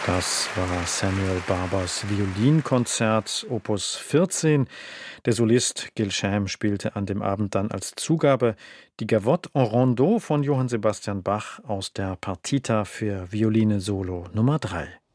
Das war Samuel Barbers Violinkonzert Opus 14. Der Solist Gil Sham spielte an dem Abend dann als Zugabe die Gavotte en Rondeau von Johann Sebastian Bach aus der Partita für Violine Solo Nummer 3.